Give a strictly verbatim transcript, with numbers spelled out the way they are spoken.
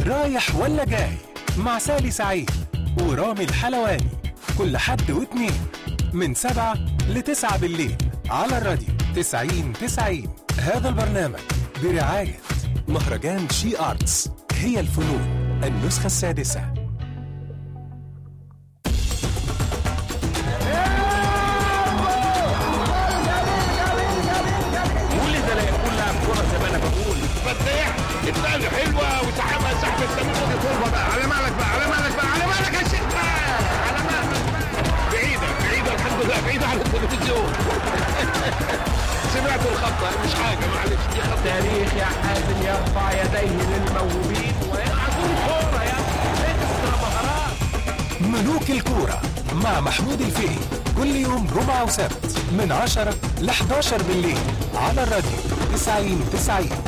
رايح ولا جاي مع سالي سعيد ورامي الحلواني كل حد واتنين من سبعة لتسعة بالليل على الراديو تسعين تسعين. هذا البرنامج برعاية مهرجان شي آرتس، هي الفنون النسخة السادسة. ولذا لا يكون لها كرة زي ما انا بقول فتاح الثاني حلوة وسحبها سحب السمين ودي طولها بقى على مالك بقى على مالك بقى على مالك يا شيخ على مالك بقى. بعيدة بعيدة الحمد لله بعيدة عن التلفزيون. سمعت الخطة مش حاجة معلش دي خطة. تاريخ يا حازم يرفع يديه للموهوبين ويلعبون كورة يا اكسترا مهارات. ملوك الكورة مع محمود الفقي كل يوم جمعة وسبت من عشرة ل حداشر بالليل على الراديو تسعين تسعين.